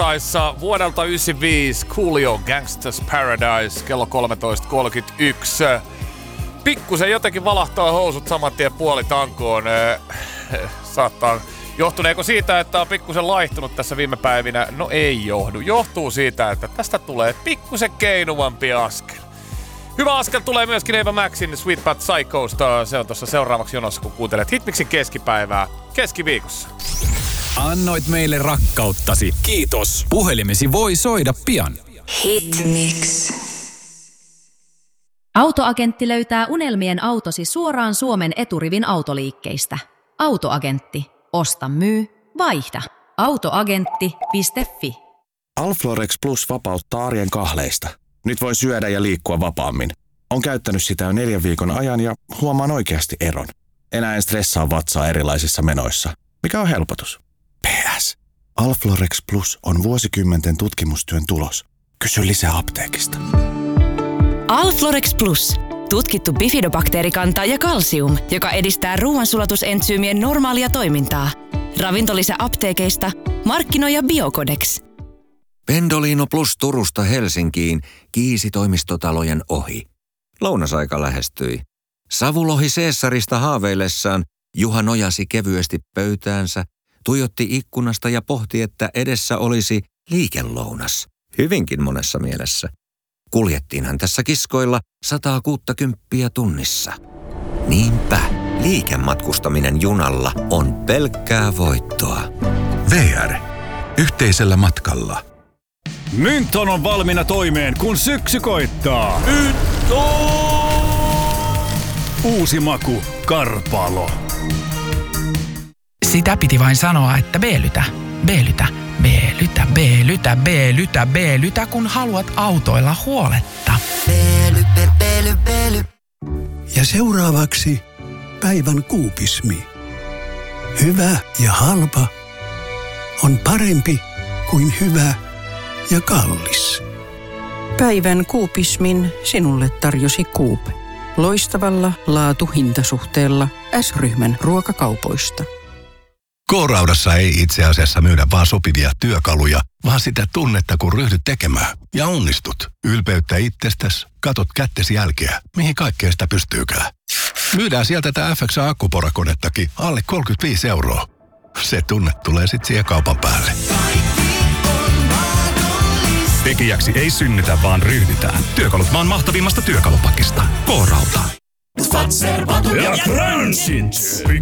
torstaissa vuodelta 1995 Coolio Gangsta's Paradise kello 13.31. Pikkusen jotenkin valahtaa housut saman tien puolitankoon. Saattaa. Johtuneeko siitä, että on pikkusen laihtunut tässä viime päivinä? No ei johdu. Johtuu siitä, että tästä tulee pikkusen keinuvampi askel. Hyvä askel tulee myöskin Eva Maxin Sweet But Psychosta. Se on tuossa seuraavaksi jonossa, kun kuuntelet Hitmixin keskipäivää keskiviikossa. Annoit meille rakkauttasi. Kiitos. Puhelimesi voi soida pian. Hitmix. Autoagentti löytää unelmien autosi suoraan Suomen eturivin autoliikkeistä. Autoagentti. Osta, myy, vaihda. Autoagentti.fi. Alflorex Plus vapauttaa arjen kahleista. Nyt voi syödä ja liikkua vapaammin. On käyttänyt sitä jo 4 viikon ajan ja huomaan oikeasti eron. Enää en stressaa vatsaa erilaisissa menoissa, mikä on helpotus. PS. Alflorex Plus on vuosikymmenten tutkimustyön tulos. Kysy lisää apteekista. Alflorex Plus. Tutkittu bifidobakteerikanta ja kalsium, joka edistää ruoansulatusentsyymien normaalia toimintaa. Ravintolisä apteekeista, markkinoija Biocodex. Pendolino Plus Turusta Helsinkiin kiisi toimistotalojen ohi. Lounasaika lähestyi. Savulohi Caesarista haaveillessaan Juha nojasi kevyesti pöytäänsä, tuijotti ikkunasta ja pohti, että edessä olisi liikelounas. Hyvinkin monessa mielessä. Kuljettiinhan tässä kiskoilla 160 tunnissa. Niinpä, liikematkustaminen junalla on pelkkää voittoa. VR. Yhteisellä matkalla. Mynton on valmiina toimeen, kun syksy koittaa. Uusi maku, Karpalo. Sitä piti vain sanoa, että B-lytä, B-lytä, B-lytä, B-lytä, B-lytä, B-lytä, kun haluat autoilla huoletta. Ja seuraavaksi päivän kuupismi. Hyvä ja halpa on parempi kuin hyvä ja kallis. Päivän kuupismin sinulle tarjosi Coop. Loistavalla laatu-hintasuhteella S-ryhmän ruokakaupoista. K-Raudassa ei itse asiassa myydä vaan sopivia työkaluja, vaan sitä tunnetta, kun ryhdyt tekemään. Ja onnistut. Ylpeyttä itsestäsi, katot kättesi jälkeä, mihin kaikkeen sitä pystyykään. Myydään sieltä tätä FXA-akkuporakonettakin alle 35 €. Se tunne tulee sit siihen kaupan päälle. Tekijäksi ei synnytä, vaan ryhdytään. Työkalut maan mahtavimmasta työkalupakista. K-Rauta. Ja Transit.